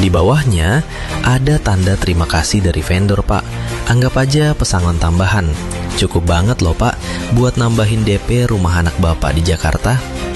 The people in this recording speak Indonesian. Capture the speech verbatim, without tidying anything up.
Di bawahnya ada tanda terima kasih dari vendor, Pak. Anggap aja pesangon tambahan. Cukup banget loh, Pak, buat nambahin D P rumah anak Bapak di Jakarta.